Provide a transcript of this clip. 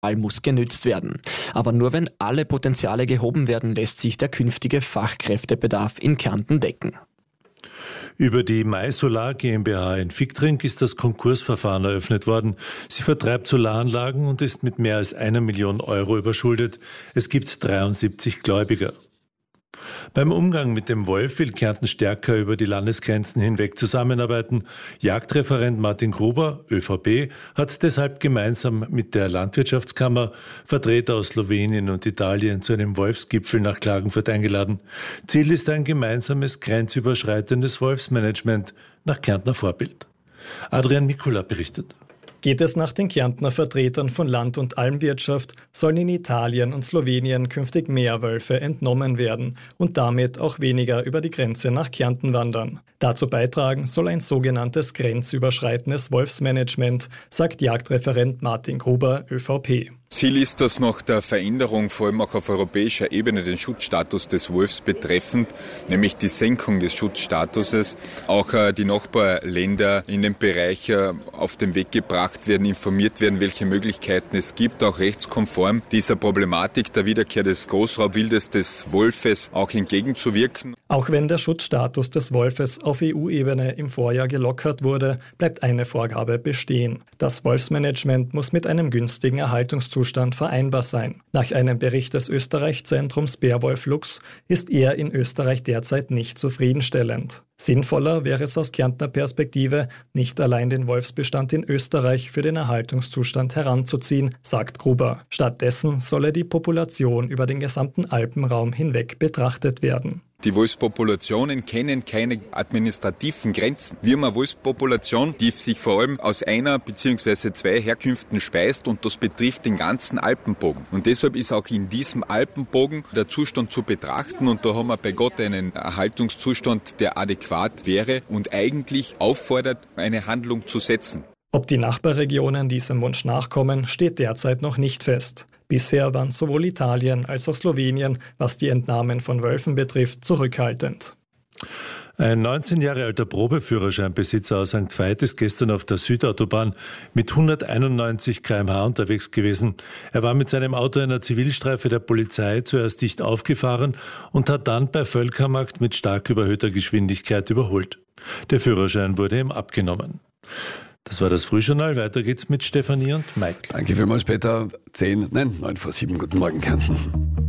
muss genützt werden. Aber nur wenn alle Potenziale gehoben werden, lässt sich der künftige Fachkräftebedarf in Kärnten decken. Über die MySolar GmbH in Viktring ist das Konkursverfahren eröffnet worden. Sie vertreibt Solaranlagen und ist mit mehr als 1 Million Euro überschuldet. Es gibt 73 Gläubiger. Beim Umgang mit dem Wolf will Kärnten stärker über die Landesgrenzen hinweg zusammenarbeiten. Jagdreferent Martin Gruber, ÖVP, hat deshalb gemeinsam mit der Landwirtschaftskammer Vertreter aus Slowenien und Italien zu einem Wolfsgipfel nach Klagenfurt eingeladen. Ziel ist ein gemeinsames grenzüberschreitendes Wolfsmanagement nach Kärntner Vorbild. Adrian Mikula berichtet. Geht es nach den Kärntner Vertretern von Land- und Almwirtschaft, sollen in Italien und Slowenien künftig mehr Wölfe entnommen werden und damit auch weniger über die Grenze nach Kärnten wandern. Dazu beitragen soll ein sogenanntes grenzüberschreitendes Wolfsmanagement, sagt Jagdreferent Martin Gruber, ÖVP. Ziel ist das nach der Veränderung, vor allem auch auf europäischer Ebene, den Schutzstatus des Wolfs betreffend, nämlich die Senkung des Schutzstatuses, auch die Nachbarländer in dem Bereich auf den Weg gebracht werden, informiert werden, welche Möglichkeiten es gibt, auch rechtskonform dieser Problematik der Wiederkehr des Großraubwildes des Wolfes auch entgegenzuwirken. Auch wenn der Schutzstatus des Wolfes auf EU-Ebene im Vorjahr gelockert wurde, bleibt eine Vorgabe bestehen. Das Wolfsmanagement muss mit einem günstigen Erhaltungszustand vereinbar sein. Nach einem Bericht des Österreich-Zentrums Beowulf Lux ist er in Österreich derzeit nicht zufriedenstellend. Sinnvoller wäre es aus Kärntner Perspektive, nicht allein den Wolfsbestand in Österreich für den Erhaltungszustand heranzuziehen, sagt Gruber. Stattdessen solle die Population über den gesamten Alpenraum hinweg betrachtet werden. Die Wolfspopulationen kennen keine administrativen Grenzen. Wir haben eine Wolfspopulation, die sich vor allem aus einer bzw. 2 Herkünften speist und das betrifft den ganzen Alpenbogen. Und deshalb ist auch in diesem Alpenbogen der Zustand zu betrachten und da haben wir bei Gott einen Erhaltungszustand, der adäquat wäre und eigentlich auffordert, eine Handlung zu setzen. Ob die Nachbarregionen diesem Wunsch nachkommen, steht derzeit noch nicht fest. Bisher waren sowohl Italien als auch Slowenien, was die Entnahmen von Wölfen betrifft, zurückhaltend. Ein 19 Jahre alter Probeführerscheinbesitzer aus St. Veit ist gestern auf der Südautobahn mit 191 km/h unterwegs gewesen. Er war mit seinem Auto einer Zivilstreife der Polizei zuerst dicht aufgefahren und hat dann bei Völkermarkt mit stark überhöhter Geschwindigkeit überholt. Der Führerschein wurde ihm abgenommen. Das war das Frühjournal. Weiter geht's mit Stefanie und Mike. Danke vielmals, Peter. 9 vor 7. Guten Morgen, Kärnten.